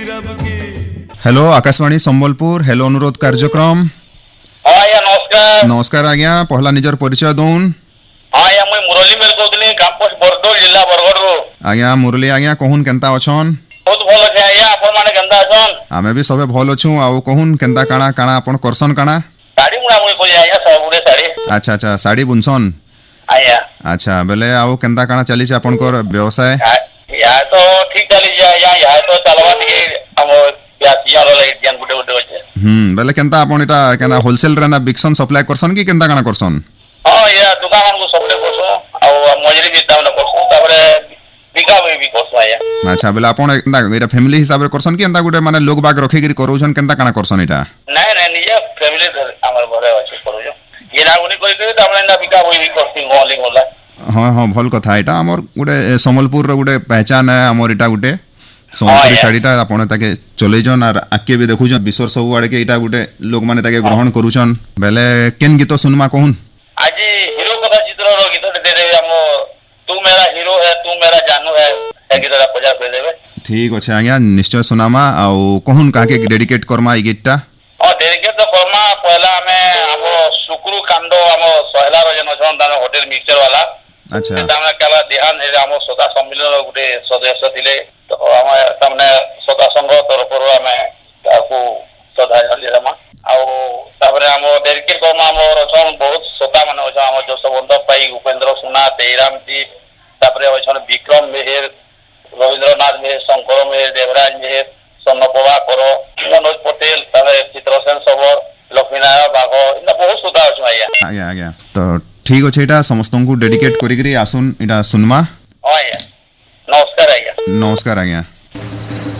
Hello Akashvani Sambalpur hello अनुरोध कार्यक्रम हाँ आज्ञा नमस्कार। नमस्कार आज्ञा पहला निजर परिचय दौन। हाँ आज्ञा मुई मुरली मेल कहूँ कैंपस बरगढ़ जिला बरगढ़ रू। आज्ञा मुरली आज्ञा कहून केनता अछन? बहुत भल अच्छे आज्ञा आपण माने केनता अछन? आमे भी सबे भल अछु आउ कहून केनता काना काना आपण करसन काना? साड़ी मुड़ा मुई कोई आज्ञा सब गुडे साड़ी। अच्छा अच्छा साड़ी बुनसन आज्ञा। अच्छा बेले आउ केनता काना चली छै आपनकर व्यवसाय? या तो ठीक चली जाय या तो चलवा दिए हम यासिया रो ले जन गुडे गुडे होचे। बेले केनता आपण एटा केना होलसेल रे ना बिक्सन सप्लाई करसन की केनता काना करसन? हां या दुकान को सप्लाई करसो आ मजरी भी दाम न करसो ताबरे बिका भी करसो आज्ञा। अच्छा बेले आपण एटा एटा फैमिली हिसाब रे करसन की एंता गुडे माने लोग बाग रखि गिरी करूछन केनता काना करसन एटा? नहीं नहीं निजे फैमिली हमर घरे अछि करूछो ये लागुनी कोइ कोइ ताबरे ना बिका भी करसी गोलिंग होला। हाँ हाँ भल कथा एटा हमर गुडे संबलपुर रो गुडे पहचान है हमर एटा गुडे संबलपुरी साड़ीटा आपण ताके चलेजन आर आके भी देखुजन विश्वर सब आड़े के एटा गुडे लोग माने ताके ग्रहण करूछन बेले केन गीत सुनमा कहून? आज हीरो कथा चित्र रो गीत दे देबे हम तू मेरा हीरो है तू मेरा जानू है ए गीतरा प्रचार कर देबे। ठीक अच्छे आज्ञा निश्चय सुनामा आउ कहून काके डेडिकेट करमा ई गीतटा? हां डेडिकेट तो करमा पहला हमें हम सुकुरु कांदो हम सहला रो जन छन दान होटल मिक्सचर वाला। अच्छा तामने कला ध्यान हे हम सदा सम्मेलन गुटे सदस्य थिले तो हम सामने सदा संघ तरफ रो हमें ताकू श्रद्धांजलि देमा आउ ताबरे हम डेडिकेट करमा हमर छन बहुत श्रोता माने छ हम जो सबंध पाई उपेंद्र सुना तेराम जी ताबरे छन विक्रम मेहर रविंद्रनाथ मेहर शंकर मेहर देवराज मेहर सन्नपवा करो मनोज पटेल ताबरे चित्रसेन सबर लक्ष्मीनारायण बाघ इन बहुत श्रोता छ आज्ञा। आज्ञा आज्ञा तो ठीक अछि एटा समस्तन को डेडिकेट करी करी आसुन एटा सुनमा। हां आज्ञा नमस्कार आज्ञा। नमस्कार आज्ञा।